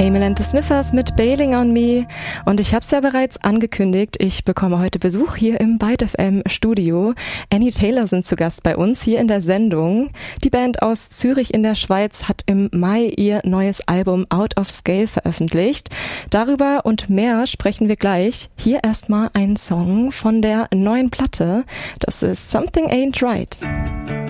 Amyl and the Sniffers mit Bailing on Me. Und ich habe es ja bereits angekündigt, ich bekomme heute Besuch hier im Byte FM Studio. Annie Taylor sind zu Gast bei uns hier in der Sendung. Die Band aus Zürich in der Schweiz hat im Mai ihr neues Album Out of Scale veröffentlicht. Darüber und mehr sprechen wir gleich. Hier erstmal ein Song von der neuen Platte. Das ist Something Ain't Right.